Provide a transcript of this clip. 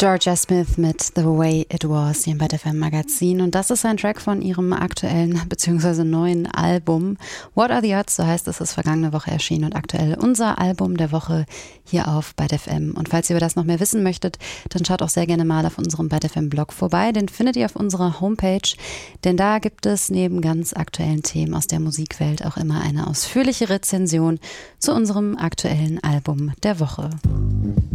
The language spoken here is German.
Georgia Smith mit The Way It Was hier bei FM Magazin, und das ist ein Track von ihrem aktuellen bzw. neuen Album What Are the Odds, so heißt es, ist vergangene Woche erschienen und aktuell unser Album der Woche hier auf ByteFM. FM. Und falls ihr über das noch mehr wissen möchtet, dann schaut auch sehr gerne mal auf unserem ByteFM Blog vorbei, den findet ihr auf unserer Homepage, denn da gibt es neben ganz aktuellen Themen aus der Musikwelt auch immer eine ausführliche Rezension zu unserem aktuellen Album der Woche.